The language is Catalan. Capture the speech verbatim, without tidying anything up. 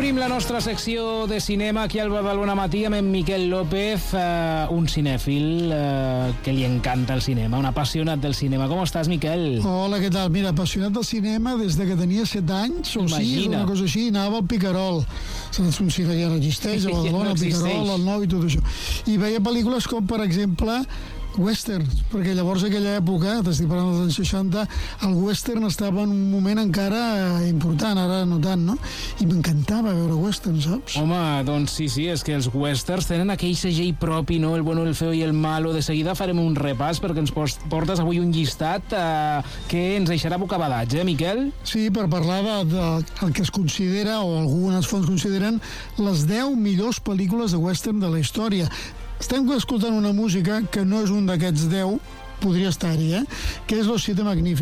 Obrim la nostra secció de cinema aquí al Badalona Matí amb en Miquel López, eh, un cinèfil eh, que li encanta el cinema, un apassionat del cinema. Com estàs, Miquel? Hola, què tal? Mira, apassionat del cinema des de que tenia set anys o sis, una cosa així, anava al Picarol. Saps un cine ja no existeix, a Badalona, el Picarol, el Nou i tot això. I veia pel·lícules com, per exemple, westerns, perquè llavors aquella època, t'estic parlant dels anys seixanta, el western estava en un moment encara important, ara no tant, no? I m'encantava veure westerns, saps? Home, doncs sí, sí, és que els westerns tenen aquell segell propi, no? El bueno, el feo i el malo. De seguida farem un repàs perquè ens portes avui un llistat eh, que ens deixarà bocabadatge, eh, Miquel? Sí, per parlar de, de el que es considera, o algunes fonts consideren, les deu millors pel·lícules de western de la història. Estem escoltant una música que no és un d'aquests deu, podria estar-hi, eh? Que és Los Siete Magníficos.